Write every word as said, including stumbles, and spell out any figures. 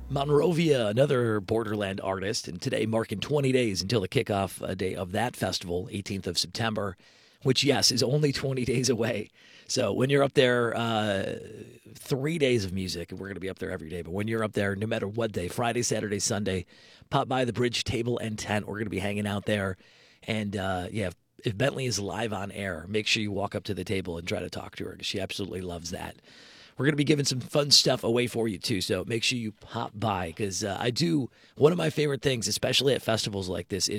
Monrovia, another Borderland artist, and today marking twenty days until the kickoff uh, day of that festival, eighteenth of September, which, yes, is only twenty days away. So when you're up there, uh, three days of music, and we're going to be up there every day, but when you're up there, no matter what day, Friday, Saturday, Sunday, pop by the Bridge Table and Tent. We're going to be hanging out there. And, uh, yeah, if, if Bentley is live on air, make sure you walk up to the table and try to talk to her because she absolutely loves that. We're going to be giving some fun stuff away for you, too, so make sure you pop by because uh, I do – one of my favorite things, especially at festivals like this, is